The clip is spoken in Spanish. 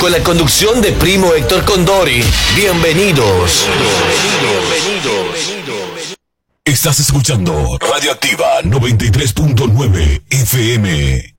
con la conducción de Primo Héctor Condori. Bienvenidos. Estás escuchando Radioactiva 93.9 FM.